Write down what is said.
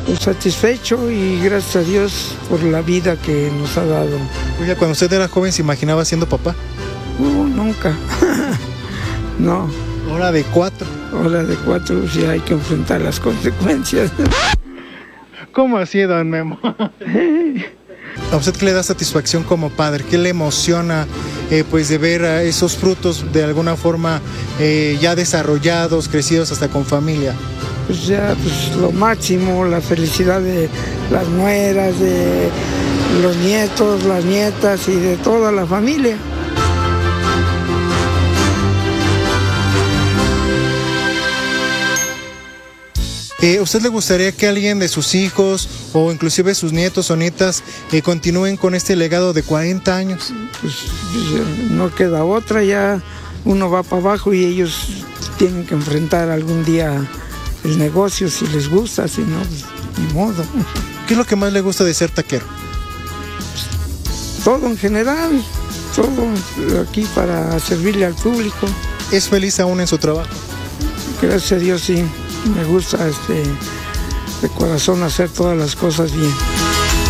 Satisfecho y gracias a Dios por la vida que nos ha dado. Oiga, cuando usted era joven, ¿se imaginaba siendo papá? Nunca. No. Ahora de 4. Ahora de 4 sí hay que enfrentar las consecuencias. ¿Cómo así, don Memo? ¿A usted qué le da satisfacción como padre? ¿Qué le emociona pues de ver a esos frutos de alguna forma ya desarrollados, crecidos hasta con familia? Pues ya, pues lo máximo, la felicidad de las nueras, de los nietos, las nietas y de toda la familia. ¿Usted le gustaría que alguien de sus hijos o inclusive sus nietos o nietas continúen con este legado de 40 años? Pues no queda otra, ya uno va para abajo y ellos tienen que enfrentar algún día el negocio si les gusta, si no, pues, ni modo. ¿Qué es lo que más le gusta de ser taquero? Todo en general, todo aquí para servirle al público. ¿Es feliz aún en su trabajo? Gracias a Dios sí, me gusta de corazón hacer todas las cosas bien.